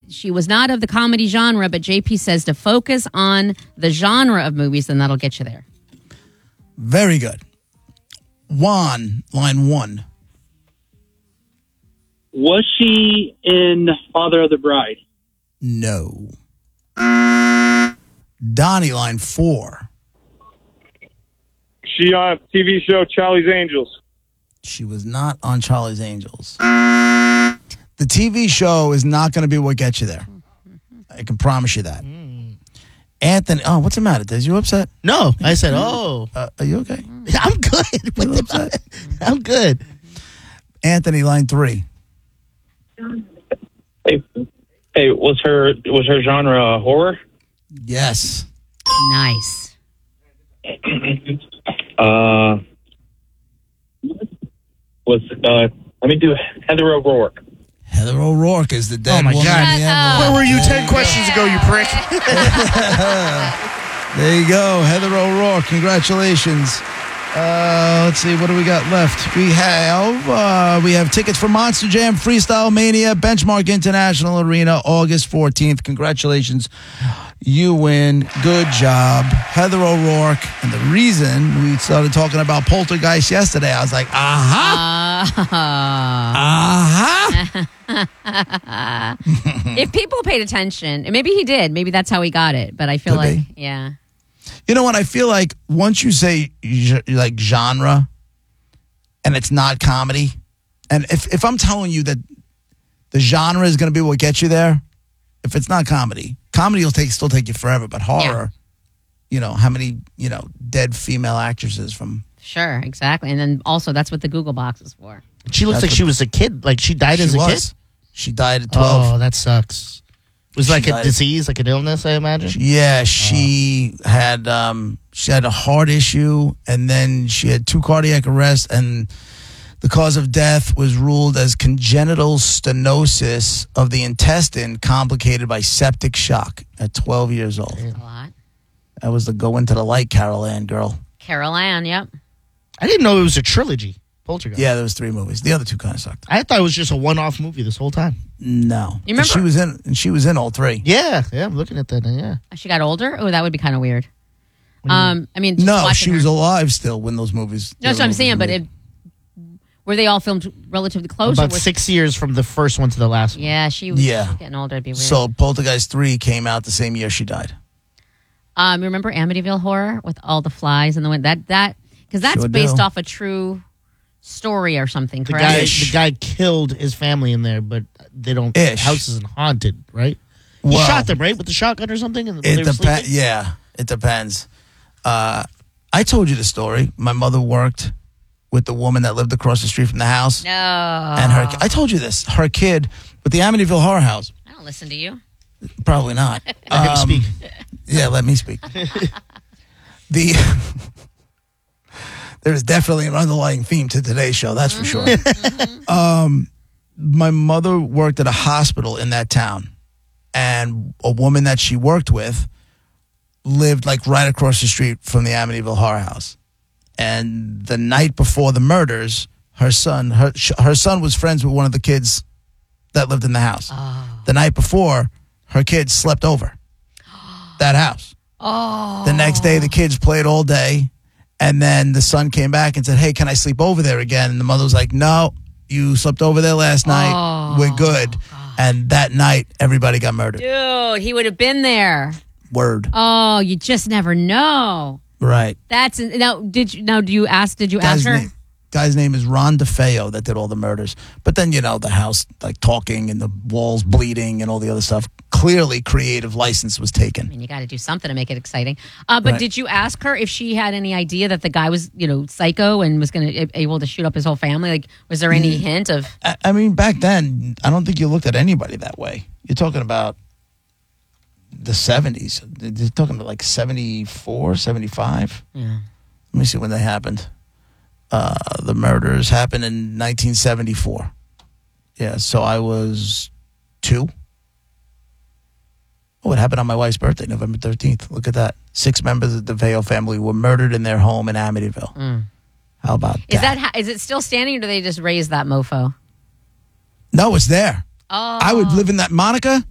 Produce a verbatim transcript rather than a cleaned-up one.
she was not of the comedy genre, but J P says to focus on the genre of movies, and that'll get you there. Very good. Juan, line one. Was she in Father of the Bride? No. Donnie, line four. She on T V show Charlie's Angels. She was not on Charlie's Angels. The T V show is not going to be what gets you there. I can promise you that. Mm. Anthony, oh, what's the matter? Is you upset? No, I said, oh. Uh, are you okay? I'm good. What the upset? I'm good. Anthony, line three. Hey, hey, was her was her genre horror? Yes. Nice. uh, was uh, let me do Heather O'Rourke. Heather O'Rourke is the dead oh my woman. God. In the envelope. Where were you ten questions ago, you prick? There you go, Heather O'Rourke. Congratulations. Uh, let's see, what do we got left? We have uh, we have tickets for Monster Jam Freestyle Mania Benchmark International Arena August fourteenth. Congratulations. You win. Good job. Heather O'Rourke. And the reason we started talking about Poltergeist yesterday, I was like, aha. Uh, aha. If people paid attention, and maybe he did, maybe that's how he got it, but I feel Could like, be. yeah. You know what? I feel like once you say like genre and it's not comedy, and if, if I'm telling you that the genre is going to be what gets you there, if it's not comedy, comedy will take still take you forever, but horror, yeah. you know, how many, you know, dead female actresses from... Sure, exactly. And then also that's what the Google box is for. She looks That's like she was a kid. Like she died she as a was. kid? She died at twelve. Oh, that sucks. It was She like a died. disease, like an illness, I imagine? Yeah, she oh. had um, she had a heart issue, and then she had two cardiac arrests, and the cause of death was ruled as congenital stenosis of the intestine complicated by septic shock at twelve years old. That's a lot. That was the Go Into the Light Carol Ann girl. Carol Ann, yep. I didn't know it was a trilogy, Poltergeist. Yeah, there was three movies. The other two kind of sucked. I thought it was just a one-off movie this whole time. No. You remember? And she was in and she was in all three. Yeah, yeah, I'm looking at that. Yeah. She got older? Oh, that would be kind of weird. Um, I mean, just No, watching she her. was alive still when those movies. No, that's what I'm saying, but it, were they all filmed relatively close? About or was, six years from the first one to the last one. Yeah, she was Yeah. getting older. It'd be weird. So Poltergeist three came out the same year she died. Um, remember Amityville Horror with all the flies and the wind? That that because that's Sure based do. off a true story or something. The Correct? guy, Ish. the guy killed his family in there, but they don't. Ish. The house isn't haunted, right? He Well, shot them, right, with the shotgun or something. And when It they were depends. sleeping? Yeah, it depends. Uh, I told you the story. My mother worked with the woman that lived across the street from the house, No. and her. I told you this. Her kid with the Amityville Horror House. I don't listen to you. Probably not. Let him Um, speak. Yeah, let me speak. the there's definitely an underlying theme to today's show. That's for sure. um, my mother worked at a hospital in that town, and a woman that she worked with lived like right across the street from the Amityville Horror House. And the night before the murders, her son, her her son was friends with one of the kids that lived in the house. Oh. The night before, her kids slept over that house. Oh. The next day, the kids played all day, and then the son came back and said, "Hey, can I sleep over there again?" And the mother was like, "No, you slept over there last night. Oh, We're good." And that night, everybody got murdered. Dude, he would have been there. Word. Oh, you just never know. Right. That's now. Did you now? Do you ask? Did you Guy's ask her? name, guy's name is Ron DeFeo that did all the murders. But then, you know, the house like talking and the walls bleeding and all the other stuff. Clearly, creative license was I taken. mean, you got to do something to make it exciting. Uh, but Right. did you ask her if she had any idea that the guy was, you know, psycho and was going to able to shoot up his whole family? Like, was there any hint of? I, I mean, back then, I don't think you looked at anybody that way. You're talking about the seventies. You're talking about like seventy-four, seventy-five. Yeah. Let me see when they happened. Uh, the murders happened in nineteen seventy-four. Yeah, so I was two. Oh, it happened on my wife's birthday, November thirteenth. Look at that. Six members of the DeFeo family were murdered in their home in Amityville. Mm. How about Is that? that ha- is it still standing, or do they just raise that mofo? No, it's there. Oh, I would live in that. Monica,